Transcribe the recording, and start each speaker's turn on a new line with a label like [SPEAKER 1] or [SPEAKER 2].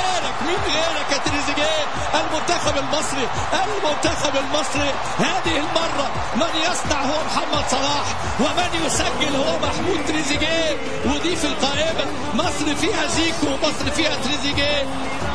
[SPEAKER 1] غيرك يا تريزيجيه. المنتخب المصري هذه المرة من يصنع هو محمد صلاح، ومن يسجل هو محمود تريزيجيه. ودي في القائمة، مصر فيها زيكو ومصر فيها تريزيجيه.